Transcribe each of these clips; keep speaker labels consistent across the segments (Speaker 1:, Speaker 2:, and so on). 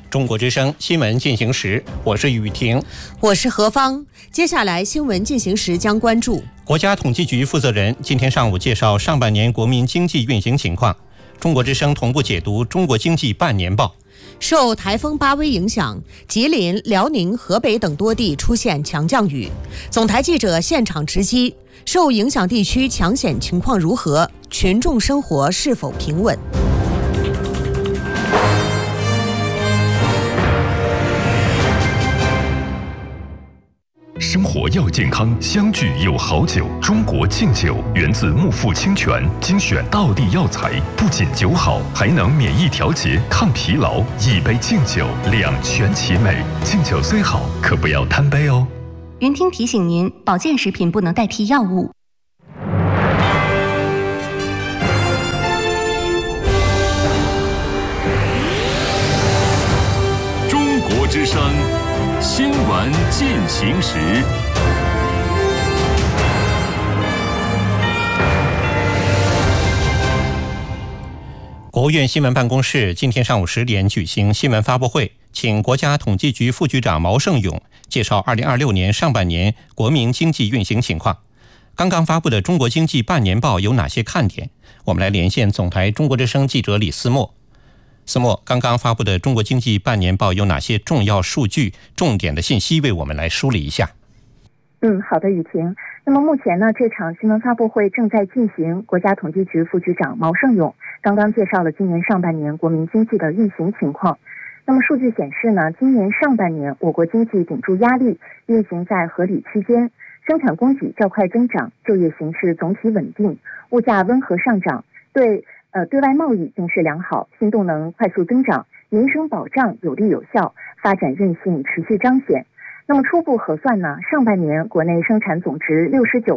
Speaker 1: 中国之声新闻进行时，我是雨婷，
Speaker 2: 我是何芳。接下来新闻进行时将关注
Speaker 1: 国家统计局负责人今天上午介绍上半年国民经济运行情况。中国之声同步解读中国经济半年报。
Speaker 2: 受台风巴威影响，吉林、辽宁、河北等多地出现强降雨。总台记者现场直击，受影响地区抢险情况如何？群众生活是否平稳？
Speaker 3: 生活要健康，相聚有好酒。中国敬酒源自木富清泉，精选道地药材，不仅酒好，还能免疫调节、抗疲劳。一杯敬酒，两全其美。敬酒虽好，可不要贪杯哦。
Speaker 4: 云听提醒您，保健食品不能代替药物。
Speaker 3: 中国之声新闻进行时。
Speaker 1: 国务院新闻办公室今天上午10点举行新闻发布会，请国家统计局副局长毛盛勇介绍2026年上半年国民经济运行情况。刚刚发布的中国经济半年报有哪些看点？我们来连线总台中国之声记者李思墨。思墨，刚刚发布的中国经济半年报有哪些重要数据、重点的信息为我们来梳理一下？
Speaker 5: 好的，雨婷。那么目前呢，这场新闻发布会正在进行，国家统计局副局长毛盛勇刚刚介绍了今年上半年国民经济的运行情况。那么数据显示呢，今年上半年我国经济顶住压力，运行在合理区间，生产供给较快增长，就业形势总体稳定，物价温和上涨，对外贸易形势良好，新动能快速增长，民生保障有力有效，发展韧性持续彰显。那么初步核算呢，上半年国内生产总值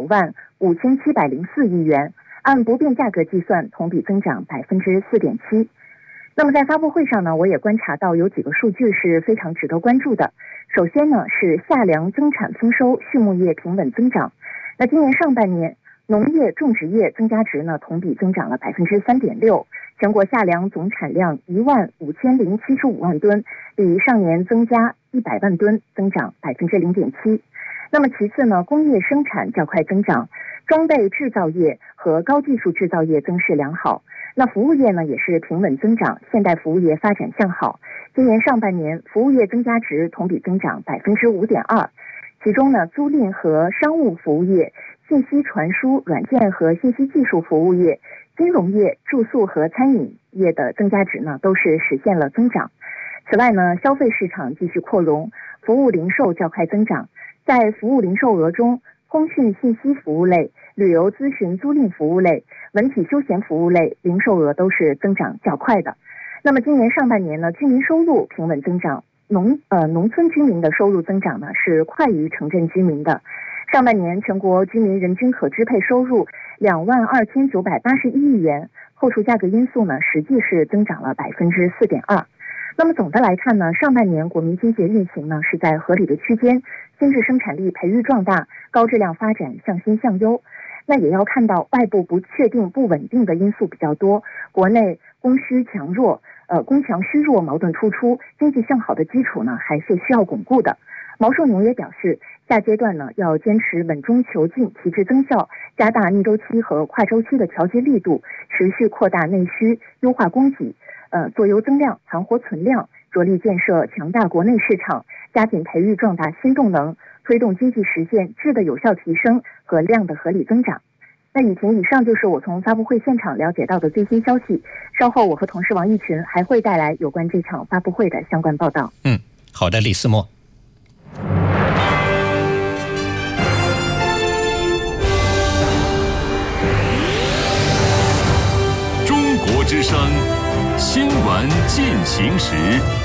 Speaker 5: 695704亿元，按不变价格计算，同比增长4.7%。那么在发布会上呢，我也观察到有几个数据是非常值得关注的。首先呢，是夏粮增产丰收，畜牧业平稳增长。那今年上半年农业种植业增加值呢，同比增长了3.6%，全国夏粮总产量15075万吨，比上年增加100万吨，增长0.7%。那么其次呢，工业生产较快增长，装备制造业和高技术制造业增势良好。那服务业呢也是平稳增长，现代服务业发展向好。今年上半年服务业增加值同比增长5.2%，其中呢，租赁和商务服务业、信息传输、软件和信息技术服务业、金融业、住宿和餐饮业的增加值呢都是实现了增长。此外呢，消费市场继续扩容，服务零售较快增长。在服务零售额中，通讯信息服务类、旅游咨询租赁服务类、文体休闲服务类零售额都是增长较快的。那么今年上半年呢，居民收入平稳增长，农村居民的收入增长呢是快于城镇居民的。上半年全国居民人均可支配收入22981亿元，扣除价格因素呢，实际是增长了4.2%。那么总的来看呢，上半年国民经济运行呢是在合理的区间，新质生产力培育壮大，高质量发展向新向优。那也要看到外部不确定不稳定的因素比较多，国内供强虚弱矛盾突出，经济向好的基础呢还是需要巩固的。毛盛勇也表示，下阶段呢要坚持稳中求进，提质增效，加大逆周期和跨周期的调节力度，持续扩大内需，优化供给，做优增量，盘活存量，着力建设强大国内市场，加紧培育壮大新动能，推动经济实现质的有效提升和量的合理增长。那雨婷，以上就是我从发布会现场了解到的最新消息。稍后我和同事王一群还会带来有关这场发布会的相关报道。
Speaker 1: 好的，李思墨。
Speaker 3: 中国之声新闻进行时。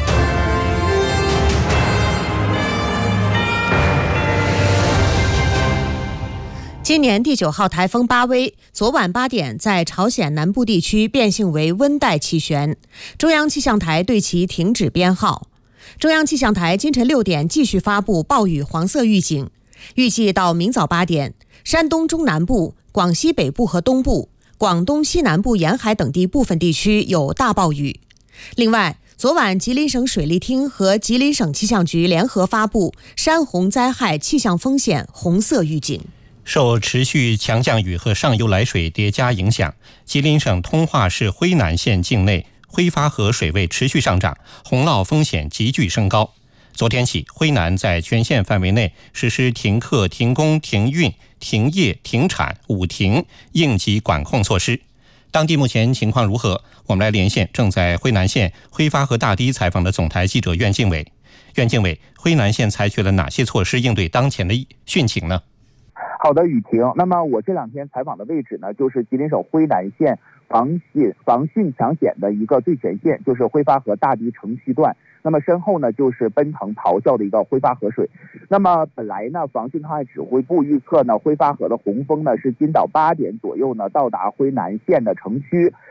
Speaker 2: 今年第9号台风巴威昨晚8点在朝鲜南部地区变性为温带气旋，中央气象台对其停止编号。中央气象台今晨6点继续发布暴雨黄色预警，预计到明早8点，山东中南部、广西北部和东部、广东西南部沿海等地部分地区有大暴雨。另外， 昨晚，吉林省水利厅和吉林省气象局联合发布山洪灾害气象风险红色预警。
Speaker 1: 受持续强降雨和上游来水叠加影响，吉林省通化市辉南县境内辉发河水位持续上涨，洪涝风险急剧升高。昨天起，辉南在全县范围内实施停课、停工、停运、停业、停产5停应急管控措施。当地目前情况如何？我们来连线正在辉南县辉发河大堤采访的总台记者苑敬伟。苑敬伟，辉南县采取了哪些措施应对当前的汛情呢？
Speaker 6: 好的，雨婷。那么我这2天采访的位置呢，就是吉林省辉南县防汛抢险的一个最前线，就是辉发河大堤城西段。那么身后呢，就是奔腾咆哮的一个辉发河水。那么本来呢，防汛抗旱指挥部预测呢，辉发河的洪峰呢是今早8点左右呢到达辉南县的城区。